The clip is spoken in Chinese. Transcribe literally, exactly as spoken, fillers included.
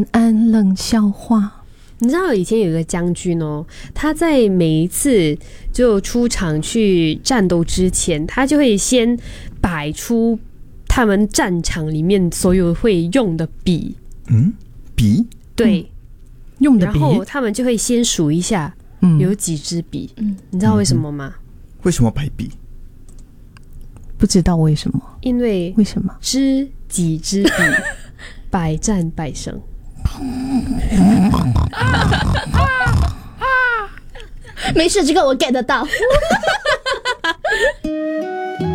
安冷笑话。 你知道以前有一个将军哦，他在每一次就出场去战斗之前，他就会先摆出他们战场里面所有会用的笔。 嗯，笔？ 对，嗯、 用的笔。 然后他们就会先数一下，嗯，有几支笔。嗯，你知道为什么吗？ 嗯、为什么摆笔？ 不知道为什么。 因为为什么？ 知己知彼，百战百胜。 没事，这个我 get 得到。